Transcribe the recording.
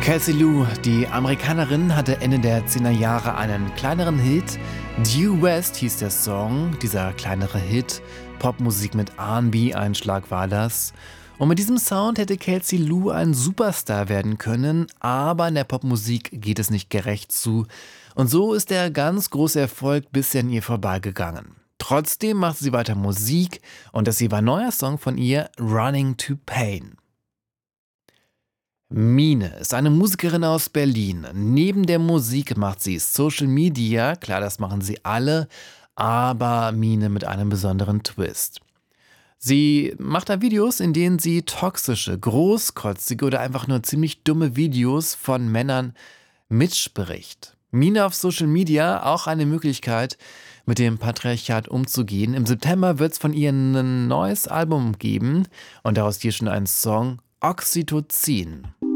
Kelsey Lou, die Amerikanerin, hatte Ende der 10er Jahre einen kleineren Hit. Due West hieß der Song, dieser kleinere Hit. Popmusik mit R&B-Einschlag war das. Und mit diesem Sound hätte Kelsey Lou ein Superstar werden können, aber in der Popmusik geht es nicht gerecht zu. Und so ist der ganz große Erfolg bisher an ihr vorbeigegangen. Trotzdem macht sie weiter Musik und das hier war ein neuer Song von ihr, Running to Pain. Mine ist eine Musikerin aus Berlin. Neben der Musik macht sie Social Media, klar, das machen sie alle, aber Mine mit einem besonderen Twist. Sie macht da Videos, in denen sie toxische, großkotzige oder einfach nur ziemlich dumme Videos von Männern mitspricht. Mine auf Social Media auch eine Möglichkeit, mit dem Patriarchat umzugehen. Im September wird es von ihr ein neues Album geben und daraus hier schon ein Song, Oxytocin.